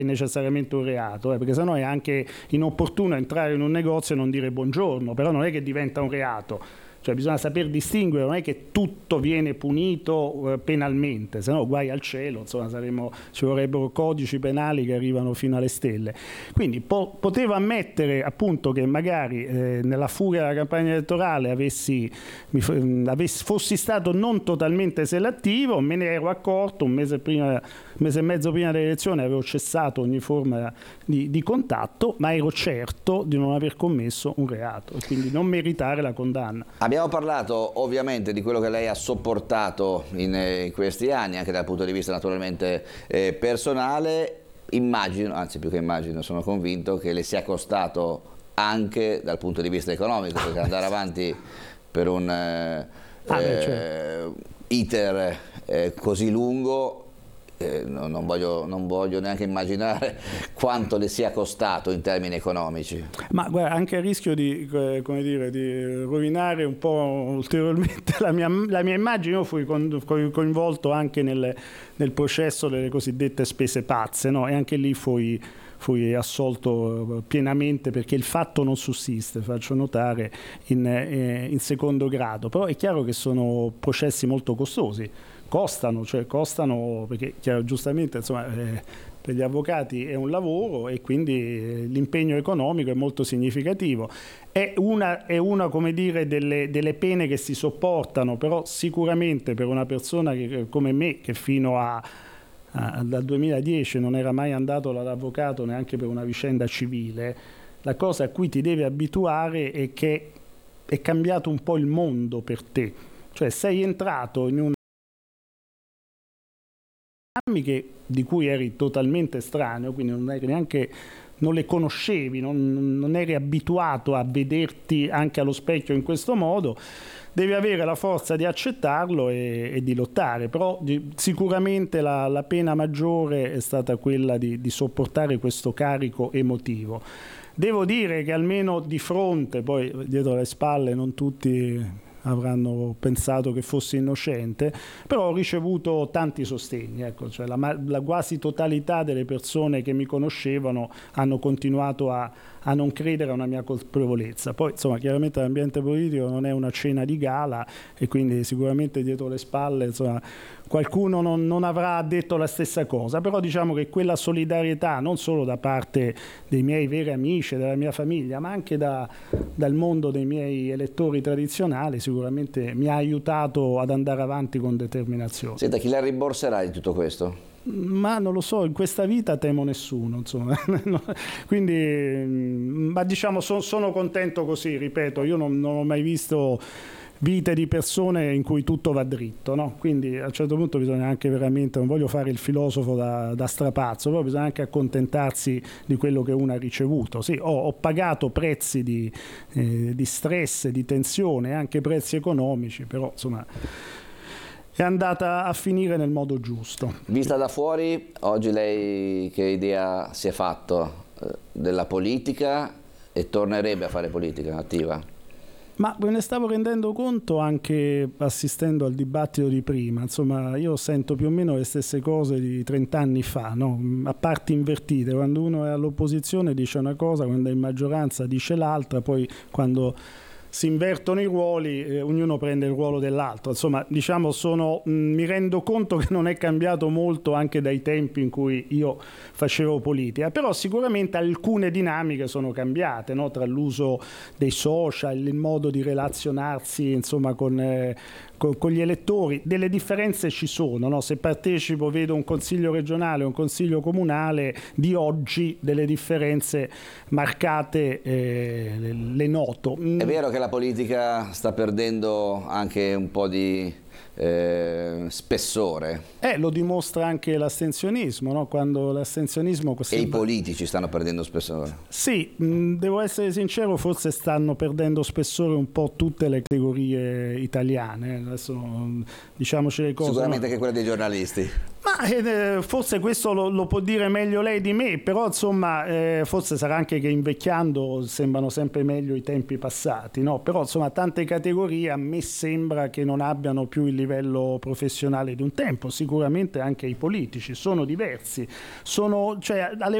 necessariamente un reato, perché sennò è anche inopportuno entrare in un negozio e non dire buongiorno, però non è che diventa un reato. Cioè bisogna saper distinguere, non è che tutto viene punito penalmente, se no guai al cielo, insomma ci vorrebbero codici penali che arrivano fino alle stelle. Quindi potevo ammettere appunto che magari nella furia della campagna elettorale fossi stato non totalmente selettivo, me ne ero accorto un mese e mezzo prima delle elezioni, avevo cessato ogni forma di contatto, ma ero certo di non aver commesso un reato e quindi non meritare la condanna. Abbiamo parlato ovviamente di quello che lei ha sopportato in questi anni, anche dal punto di vista naturalmente personale. Immagino, anzi più che immagino, sono convinto che le sia costato anche dal punto di vista economico, perché andare avanti per un iter così lungo, non voglio neanche immaginare quanto le sia costato in termini economici. Ma guarda, anche a rischio di rovinare un po' ulteriormente la mia immagine, io fui coinvolto anche nel processo delle cosiddette spese pazze, no? E anche lì fui assolto pienamente perché il fatto non sussiste, faccio notare, in secondo grado. Però è chiaro che sono processi molto costosi. Costano perché giustamente insomma, per gli avvocati è un lavoro e quindi l'impegno economico è molto significativo. È una come dire, delle pene che si sopportano, però sicuramente per una persona come me, che fino dal 2010 non era mai andato dall'avvocato neanche per una vicenda civile, la cosa a cui ti devi abituare è che è cambiato un po' il mondo per te. Cioè sei entrato in un di cui eri totalmente estraneo, quindi non le conoscevi, non eri abituato a vederti anche allo specchio in questo modo, devi avere la forza di accettarlo e di lottare, però sicuramente la pena maggiore è stata quella di sopportare questo carico emotivo. Devo dire che almeno di fronte, poi dietro le spalle non tutti avranno pensato che fossi innocente, però ho ricevuto tanti sostegni, ecco, cioè la quasi totalità delle persone che mi conoscevano hanno continuato a non credere a una mia colpevolezza. Poi insomma chiaramente l'ambiente politico non è una cena di gala e quindi sicuramente dietro le spalle insomma qualcuno non avrà detto la stessa cosa, però diciamo che quella solidarietà non solo da parte dei miei veri amici, della mia famiglia, ma anche dal mondo dei miei elettori tradizionali sicuramente mi ha aiutato ad andare avanti con determinazione. Senta, chi la rimborserà di tutto questo? Ma non lo so, in questa vita temo nessuno, insomma. Quindi, ma diciamo sono contento così, ripeto, io non ho mai visto vite di persone in cui tutto va dritto, no? Quindi a un certo punto bisogna anche veramente, non voglio fare il filosofo da strapazzo, però bisogna anche accontentarsi di quello che uno ha ricevuto. Sì, ho pagato prezzi di stress, di tensione, anche prezzi economici, però insomma è andata a finire nel modo giusto. Vista da fuori, oggi lei che idea si è fatto della politica e tornerebbe a fare politica attiva? Ma me ne stavo rendendo conto anche assistendo al dibattito di prima, insomma io sento più o meno le stesse cose di 30 anni fa, no? A parti invertite, quando uno è all'opposizione dice una cosa, quando è in maggioranza dice l'altra, poi quando si invertono i ruoli, ognuno prende il ruolo dell'altro. Insomma, diciamo mi rendo conto che non è cambiato molto anche dai tempi in cui io facevo politica, però sicuramente alcune dinamiche sono cambiate, no? Tra l'uso dei social, il modo di relazionarsi, insomma, con gli elettori. Delle differenze ci sono, no? Se partecipo, vedo un consiglio regionale, un consiglio comunale di oggi, delle differenze marcate le noto. È vero che la politica sta perdendo anche un po' di spessore. Lo dimostra anche l'astensionismo, no? Quando l'astensionismo E i politici stanno perdendo spessore. Sì, devo essere sincero, forse stanno perdendo spessore un po' tutte le categorie italiane. Adesso diciamoci le cose. Sicuramente anche quelle dei giornalisti. Ma Forse questo lo può dire meglio lei di me, però insomma forse sarà anche che invecchiando sembrano sempre meglio i tempi passati, no? Però insomma tante categorie a me sembra che non abbiano più il livello professionale di un tempo, sicuramente anche i politici sono diversi, cioè alle